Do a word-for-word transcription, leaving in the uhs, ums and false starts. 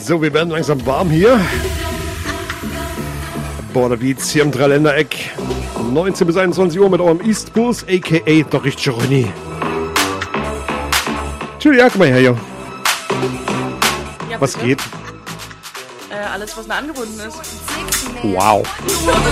So, wir werden langsam warm hier. Border Beats hier im Dreiländereck. neunzehn bis einundzwanzig Uhr mit eurem East Bulls, a k a. Doch ich Johnny. Tschüss, ja, komm mal her, jo. Ja, was bitte? geht? Äh, alles, was da angebunden ist. Wow.